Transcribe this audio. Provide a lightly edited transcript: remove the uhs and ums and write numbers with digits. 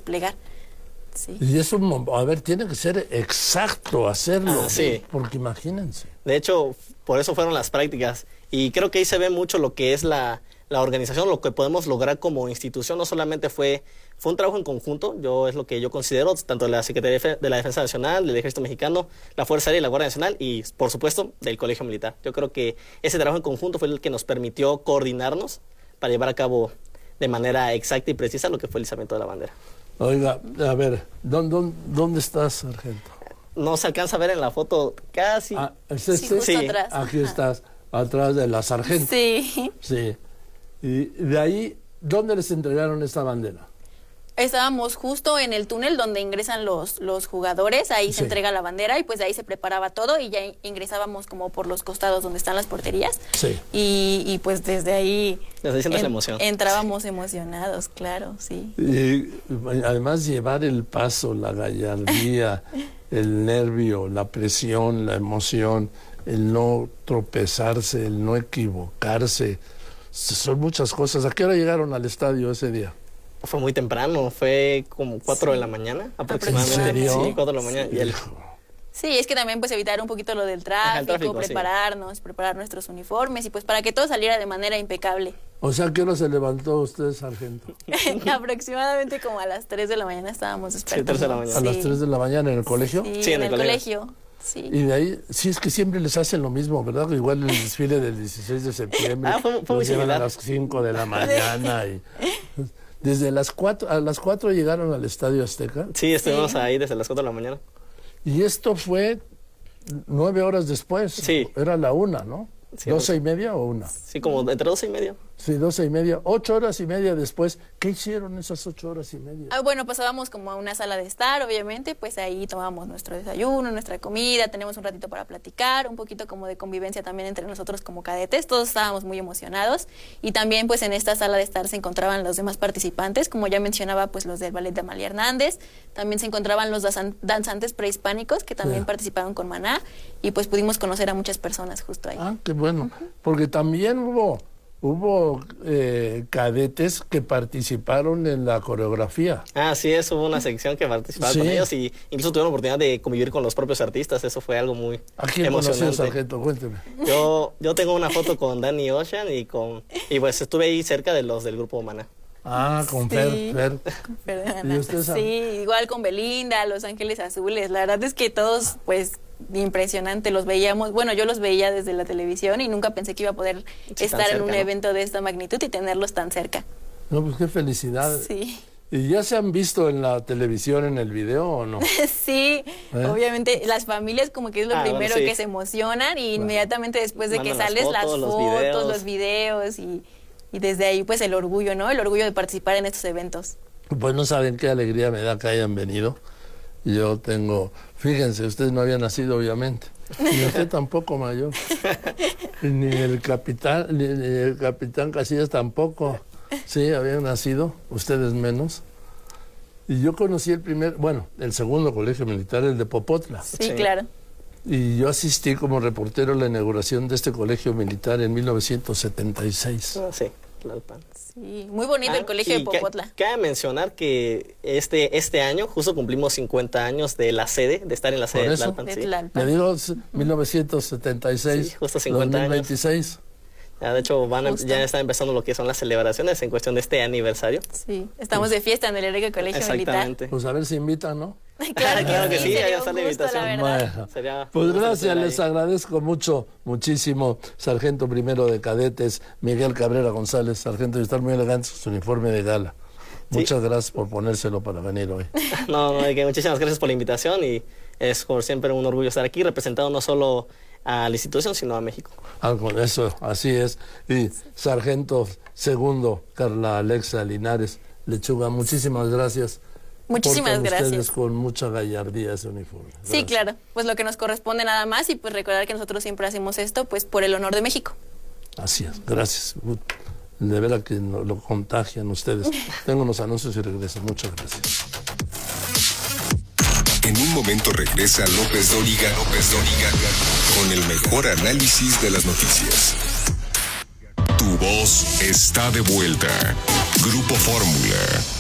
desplegar. Sí. Y eso, a ver, tiene que ser exacto hacerlo, sí. Porque imagínense. De hecho, por eso fueron las prácticas. Y creo que ahí se ve mucho lo que es la organización, lo que podemos lograr como institución. No solamente fue un trabajo en conjunto, es lo que yo considero, tanto de la Secretaría de la Defensa Nacional, del Ejército Mexicano, la Fuerza Aérea y la Guardia Nacional y, por supuesto, del Colegio Militar. Yo creo que ese trabajo en conjunto fue el que nos permitió coordinarnos para llevar a cabo de manera exacta y precisa lo que fue el izamiento de la bandera. Oiga, a ver, ¿dónde estás, sargento? No se alcanza a ver en la foto casi. ¿Es este? Sí, justo atrás. Aquí estás, atrás de la sargento. Sí. Sí. Y de ahí, ¿dónde les entregaron esta bandera? Estábamos justo en el túnel donde ingresan los jugadores, ahí se entrega la bandera y pues de ahí se preparaba todo y ya ingresábamos como por los costados donde están las porterías. Sí. Y pues desde ahí sientes emoción. Entrábamos emocionados, claro, sí. Y además llevar el paso, la gallardía, el nervio, la presión, la emoción, el no tropezarse, el no equivocarse, son muchas cosas. ¿A qué hora llegaron al estadio ese día? Fue muy temprano, fue como 4 de la mañana aproximadamente. ¿En serio? Sí, 4 de la mañana. Sí, es que también pues evitar un poquito lo del tráfico, prepararnos, preparar nuestros uniformes y pues para que todo saliera de manera impecable. O sea, ¿qué hora se levantó usted, sargento? Aproximadamente como a las 3 de la mañana estábamos despertando. Sí, 3 de la mañana. ¿A las 3 de la mañana en el colegio? Sí, en el colegio. Sí. Y de ahí, sí, es que siempre les hacen lo mismo, ¿verdad? Igual el desfile del 16 de septiembre. Fue muy llevan similar. a las 5 de la mañana y... Desde las 4, a las 4 llegaron al Estadio Azteca. Sí, estuvimos ahí desde las 4 de la mañana. Y esto fue 9 horas después. Sí. Era la 1, ¿no? Sí, 12:30 o 1. Sí, como entre 12:30. Sí, 12:30. 8 horas y media después. ¿Qué hicieron esas 8 horas y media? Bueno, pasábamos como a una sala de estar, obviamente, pues ahí tomábamos nuestro desayuno, nuestra comida, tenemos un ratito para platicar, un poquito como de convivencia también entre nosotros como cadetes, todos estábamos muy emocionados y también pues en esta sala de estar se encontraban los demás participantes, como ya mencionaba pues los del ballet de Amalia Hernández, también se encontraban los danzantes prehispánicos que también participaron con Maná y pues pudimos conocer a muchas personas justo ahí. Ah, qué bueno, porque también hubo cadetes que participaron en la coreografía. Sí, hubo una sección que participaba con ellos y incluso tuvieron la oportunidad de convivir con los propios artistas. Eso fue algo muy ¿A quién emocionante. conoció, sargento? Cuénteme. Yo tengo una foto con Danny Ocean y pues estuve ahí cerca de los del grupo Maná. Con Fer. ¿Y usted sabe? Sí, igual con Belinda, Los Ángeles Azules. La verdad es que todos, pues, impresionante, los veíamos. Bueno, yo los veía desde la televisión y nunca pensé que iba a poder estar en un evento de esta magnitud y tenerlos tan cerca. No, pues qué felicidad. Sí. ¿Y ya se han visto en la televisión, en el video o no? Sí, obviamente las familias como que es lo primero que se emocionan y inmediatamente después de que sales las fotos, los videos y desde ahí pues el orgullo, ¿no? El orgullo de participar en estos eventos. Pues no saben qué alegría me da que hayan venido. Yo tengo, fíjense, usted no había nacido obviamente, ni usted tampoco, mayor, ni el capitán Casillas tampoco, sí, habían nacido, ustedes menos. Y yo conocí el segundo colegio militar, el de Popotla. Sí, claro. Y yo asistí como reportero a la inauguración de este colegio militar en 1976. Sí, Tlalpan. Sí, muy bonito el colegio de Popotla. Cabe mencionar que este año justo cumplimos 50 años de la sede, de estar en la sede de Tlalpan. Le digo 1976, justo 50 2026. años. De hecho, ya están empezando lo que son las celebraciones en cuestión de este aniversario. Sí, estamos de fiesta en el heroico colegio militar. Pues a ver si invitan, ¿no? Claro que sí, ya está la invitación. Bueno, pues gracias, les agradezco muchísimo, sargento primero de cadetes, Miguel Cabrera González, sargento, de estar muy elegante su uniforme de gala. Muchas gracias por ponérselo para venir hoy. Muchísimas gracias por la invitación y es como siempre un orgullo estar aquí representando no solo a la institución, sino a México. Con eso, así es. Y sargento segundo, Carla Alexa Linares Lechuga, muchísimas gracias. Muchísimas gracias. Ustedes con mucha gallardía ese uniforme. Gracias. Sí, claro. Pues lo que nos corresponde nada más y pues recordar que nosotros siempre hacemos esto pues por el honor de México. Así es, gracias. De veras que lo contagian ustedes. Tengo unos anuncios y regreso. Muchas gracias. En un momento regresa López Dóriga con el mejor análisis de las noticias. Tu voz está de vuelta. Grupo Fórmula.